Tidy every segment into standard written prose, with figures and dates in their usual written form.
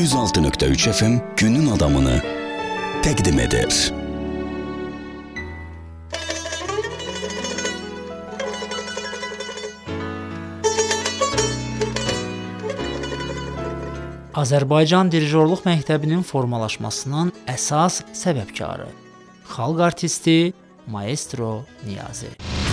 106.3 FM günün adamını təqdim edir. Azərbaycan dirijorluq məktəbinin formalaşmasının əsas səbəbkarı, xalq artisti Maestro Niyazi.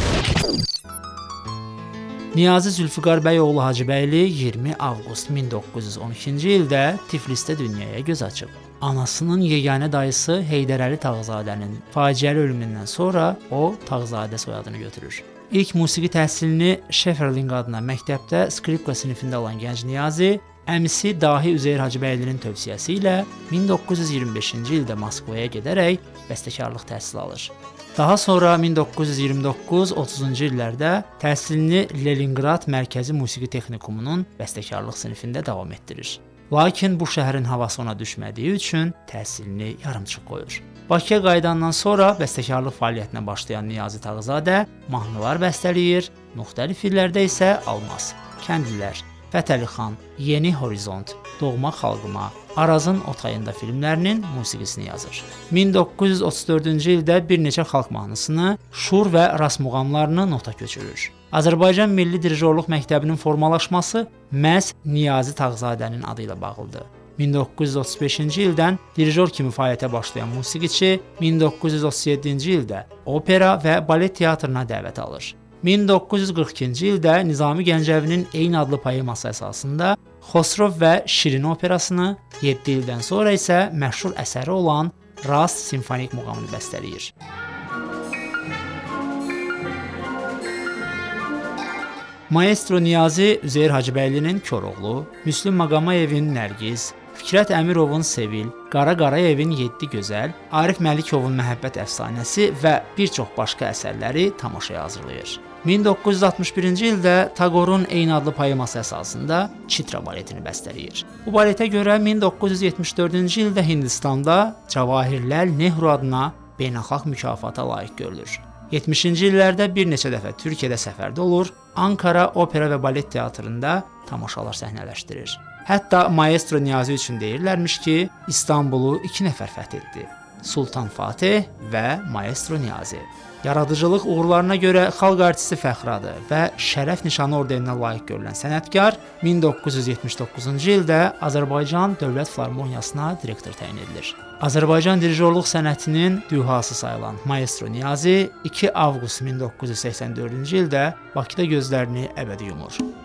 Niyazi Zülfüqar bəyoğlu Hacıbəyli 20 avqust 1912-ci ildə Tiflisdə dünyaya göz açıb. Anasının yeganə dayısı Heydər Əli Tağzadənin faciəli ölümündən sonra o Tağzadə soyadını götürür. İlk musiqi təhsilini Şeferling adına məktəbdə skripka sinifində alan gənc Niyazi, əmisi Dahi Üzeyir Hacıbəylinin tövsiyəsi ilə 1925-ci ildə Moskvaya gedərək bəstəkarlıq təhsili alır. Daha sonra 1929-30-cu illərdə təhsilini Leningrad Mərkəzi Musiqi Texnikumunun bəstəkarlıq sinifində davam etdirir. Lakin bu şəhərin havası ona düşmədiyi üçün təhsilini yarımçıq qoyur. Bakıya qayıdandan sonra bəstəkarlıq fəaliyyətinə başlayan Niyazi Tağzadə mahnılar bəstələyir, müxtəlif illərdə isə Almaz, Kəndlilər, Fətəli xan, Yeni Horizont, Doğma xalqıma, Arazın Otayında filmlərinin musiqisini yazır. 1934-cü ildə bir neçə xalq mahnısını, şur və ras muğamlarını nota köçürür. Azərbaycan Milli Dirijorluq Məktəbinin formalaşması məhz Niyazi Tağzadənin adı ilə bağlıdır. 1935-ci ildən dirijor kimi fəaliyyətə başlayan musiqiçi 1937-ci ildə opera və balet teatrına dəvət alır. 1942-ci ildə Nizami Gəncəvinin eyni adlı poeması əsasında Xosrov və Şirin operasını, 7 ildən sonra isə məşhur əsəri olan Rast simfonik muğamını bəstələyir. Maestro Niyazi Üzeyir Hacıbəylinin Koroğlu, Müslüm Maqamayevin Nərgiz, Fikrət Əmirovun Sevil, Qara Qarayevin 7 gözəl, Arif Məlikovun Məhəbbət əfsanəsi və bir çox başqa əsərləri tamaşaya hazırlayır. 1961-ci ildə Tagorun eyni adlı poeması əsasında Çitra baletini bəstələyir. Bu baletə görə 1974-cü ildə Hindistanda Cavahirləl Nehru adına beynəlxalq mükafata layiq görülür. 70-ci illərdə bir neçə dəfə Türkiyədə səfərdə olur, Ankara Opera və Balet Teatrında tamaşalar səhnələşdirir. Hətta Maestro Niyazi üçün deyirlərmiş ki, İstanbulu 2 nəfər fəth etdi. Sultan Fatih və Maestro Niyazi. Yaradıcılıq uğurlarına görə xalq artisti fəxradı və şərəf nişanı ordeninə layiq görülən sənətkar 1979-cu ildə Azərbaycan Dövlət Filarmoniyasına direktor təyin edilir. Azərbaycan dirijorluq sənətinin dühası sayılan Maestro Niyazi 2 avqust 1984-cü ildə Bakıda gözlərini əbədi yumur.